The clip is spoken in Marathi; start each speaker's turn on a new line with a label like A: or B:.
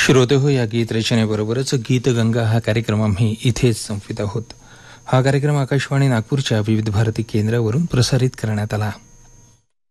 A: श्रोते हो, या गीत रचनेबरोबरच गीतगंगा हा कार्यक्रम आम्ही इथेच संपवित आहोत. हा कार्यक्रम आकाशवाणी नागपूरच्या विविध भारती केंद्रावरून प्रसारित करण्यात आला.